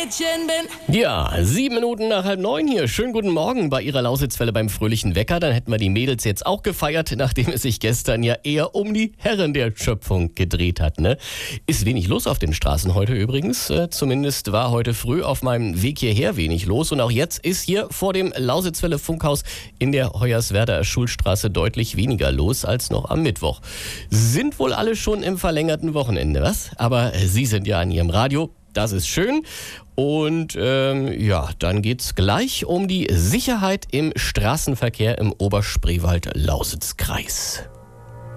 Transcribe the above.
Ja, 7 Minuten nach 8:30 hier. Schönen guten Morgen bei Ihrer Lausitzwelle beim fröhlichen Wecker. Dann hätten wir die Mädels jetzt auch gefeiert, nachdem es sich gestern ja eher um die Herren der Schöpfung gedreht hat, ne? Ist wenig los auf den Straßen heute übrigens. Zumindest war heute früh auf meinem Weg hierher wenig los. Und auch jetzt ist hier vor dem Lausitzwelle Funkhaus in der Hoyerswerder Schulstraße deutlich weniger los als noch am Mittwoch. Sind wohl alle schon im verlängerten Wochenende, was? Aber Sie sind ja an Ihrem Radio. Das ist schön. Und dann geht's gleich um die Sicherheit im Straßenverkehr im Oberspreewald-Lausitz-Kreis.